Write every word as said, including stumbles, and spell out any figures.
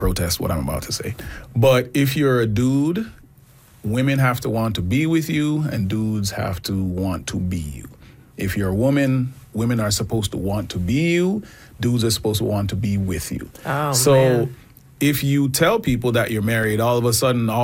protest what I'm about to say. But if you're a dude, women have to want to be with you, and dudes have to want to be you. If you're a woman, women are supposed to want to be you. Dudes are supposed to want to be with you. Oh, so man. if you tell people that you're married, all of a sudden, all